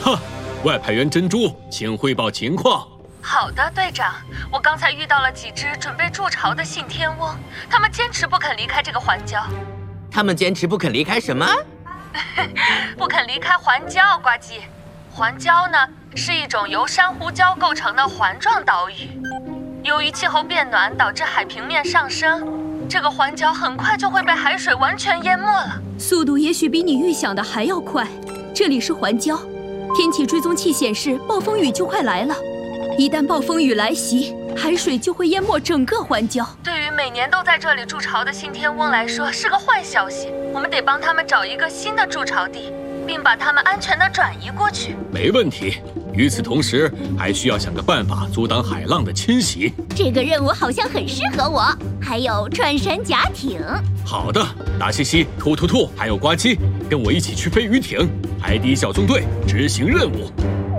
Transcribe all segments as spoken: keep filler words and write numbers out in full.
哈，外派员珍珠，请汇报情况。 好的，队长，我刚才遇到了几只准备筑巢的信天翁，他们坚持不肯离开这个环礁。 他们坚持不肯离开什么？ 不肯离开环礁，呱唧。环礁呢，是一种由珊瑚礁构成的环状岛屿。由于气候变暖导致海平面上升，这个环礁很快就会被海水完全淹没了。 速度也许比你预想的还要快。这里是环礁，天气追踪器显示暴风雨就快来了。一旦暴风雨来袭，海水就会淹没整个环礁。 对于每年都在这里筑巢的信天翁来说，是个坏消息。我们得帮他们找一个新的筑巢地，并把他们安全地转移过去。 没问题。与此同时，还需要想个办法阻挡海浪的侵袭。 这个任务好像很适合我，还有穿山甲艇。 好的，达西西、突突兔还有呱唧，跟我一起去飞鱼艇，海底小纵队执行任务。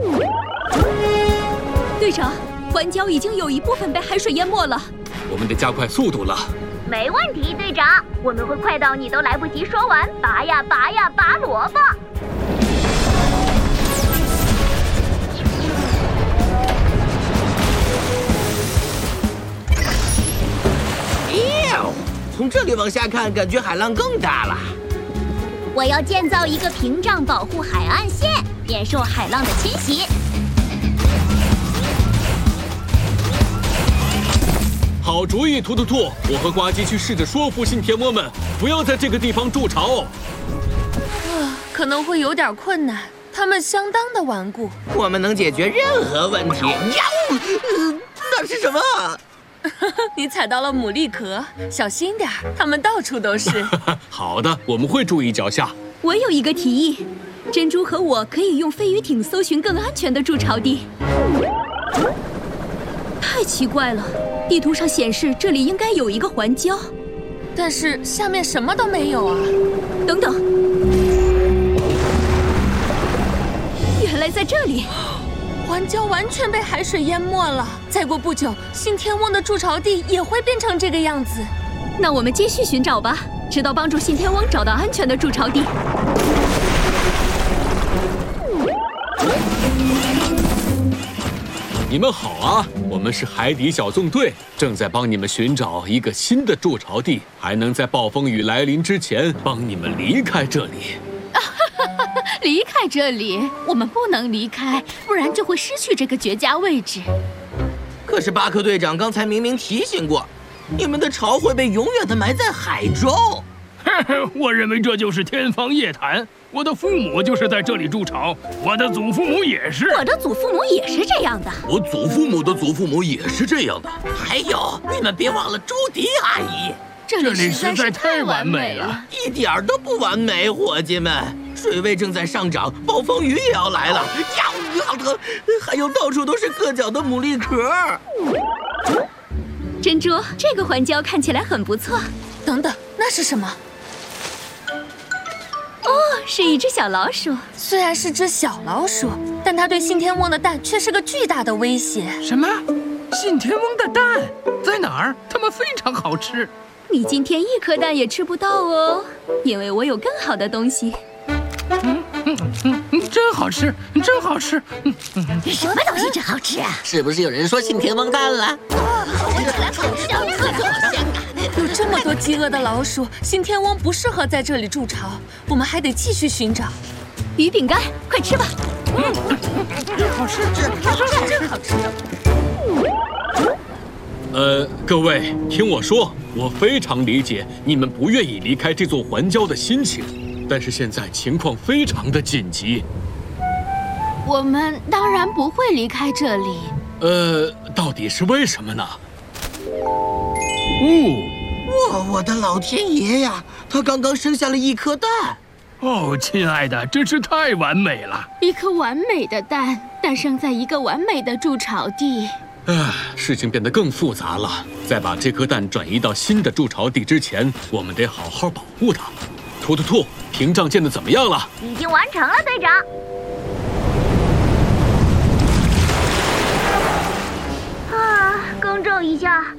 队长，环礁已经有一部分被海水淹没了， 我们得加快速度了。 没问题，队长，我们会快到你都来不及说完，拔呀拔呀拔萝卜。 喵！从这里往下看，感觉海浪更大了。 我要建造一个屏障，保护海岸线，免受海浪的侵袭。 好主意，突突兔！我和呱唧去试着说服信天翁们不要在这个地方筑巢。 啊，可能会有点困难，他们相当的顽固。 我们能解决任何问题。喵！呃，那是什么？ 你踩到了牡蛎壳，小心点儿，它们到处都是。 好的，我们会注意脚下。 我有一个提议，珍珠和我可以用飞鱼艇搜寻更安全的筑巢地。太奇怪了，地图上显示这里应该有一个环礁， 但是下面什么都没有啊！ 等等，原来在这里。 环礁完全被海水淹没了，再过不久，信天翁的筑巢地也会变成这个样子。 那我们继续寻找吧，直到帮助信天翁找到安全的筑巢地。 你们好啊，我们是海底小纵队，正在帮你们寻找一个新的筑巢地，还能在暴风雨来临之前帮你们离开这里。 离开这里，我们不能离开，不然就会失去这个绝佳位置。 可是巴克队长刚才明明提醒过，你们的巢会被永远的埋在海中。 我认为这就是天方夜谭。我的父母就是在这里筑巢，我的祖父母也是。 我的祖父母也是这样的。 我祖父母的祖父母也是这样的。 还有，你们别忘了朱迪阿姨。 这里实在是太完美了， 一点儿都不完美，伙计们。水位正在上涨，暴风雨也要来了。呀，好疼！还有到处都是硌脚的牡蛎壳。 珍珠，这个环礁看起来很不错。 等等，那是什么？ 哦，是一只小老鼠。 虽然是只小老鼠，但它对信天翁的蛋却是个巨大的威胁。 什么？信天翁的蛋在哪儿？它们非常好吃。 你今天一颗蛋也吃不到哦，因为我有更好的东西。 嗯嗯嗯嗯，真好吃，真好吃。嗯嗯，什么东西真好吃啊？ 是不是有人说信天翁蛋了？ 有这么多饥饿的老鼠，信天翁不适合在这里筑巢，我们还得继续寻找。 鱼饼干，快吃吧！ 嗯，好吃，真好吃， 真好吃。 呃，各位，听我说，我非常理解你们不愿意离开这座环礁的心情。但是现在情况非常的紧急， 我们当然不会离开这里。 呃，到底是为什么呢？ 哦，哇，我的老天爷呀！他刚刚生下了一颗蛋。 哦，亲爱的，真是太完美了！ 一颗完美的蛋诞生在一个完美的筑巢地。 唉，事情变得更复杂了。在把这颗蛋转移到新的筑巢地之前，我们得好好保护它。突突兔，屏障建的怎么样了？ 已经完成了，队长。啊，更正一下，